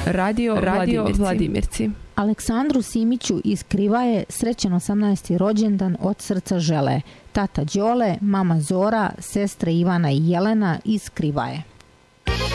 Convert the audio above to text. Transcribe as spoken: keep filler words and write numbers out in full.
Radio, Radio Vladimirci. Vladimirci. Aleksandru Simiću iz Krivaje srećen osamnaesti rođendan od srca žele. Tata Đole, mama Zora, sestre Ivana i Jelena iz Krivaje.